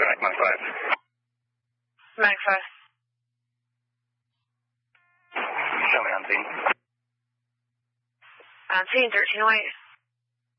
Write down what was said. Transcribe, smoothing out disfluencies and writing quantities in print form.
Mike 5. Mike 5. Show me on scene. On scene, 1308.